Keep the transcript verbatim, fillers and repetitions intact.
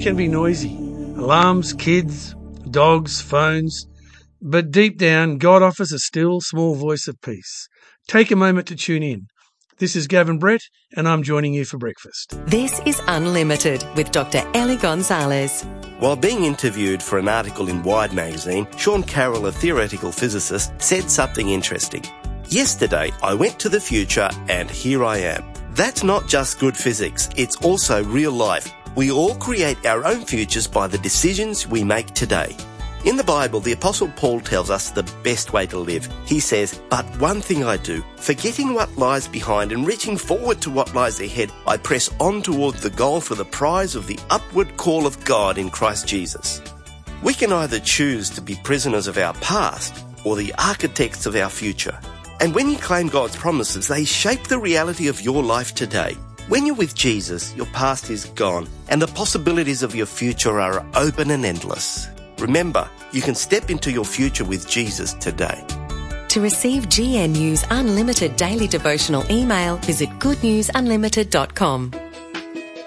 can be noisy. Alarms, kids, dogs, phones. But deep down, God offers a still, small voice of peace. Take a moment to tune in. This is Gavin Brett, and I'm joining you for breakfast. This is Unlimited with Doctor Ellie Gonzalez. While being interviewed for an article in Wired magazine, Sean Carroll, a theoretical physicist, said something interesting. Yesterday, I went to the future and here I am. That's not just good physics, it's also real life. We all create our own futures by the decisions we make today. In the Bible, the Apostle Paul tells us the best way to live. He says, "But one thing I do, forgetting what lies behind and reaching forward to what lies ahead, I press on toward the goal for the prize of the upward call of God in Christ Jesus." We can either choose to be prisoners of our past or the architects of our future. And when you claim God's promises, they shape the reality of your life today. When you're with Jesus, your past is gone and the possibilities of your future are open and endless. Remember, you can step into your future with Jesus today. To receive G N U's Unlimited Daily Devotional email, visit good news unlimited dot com.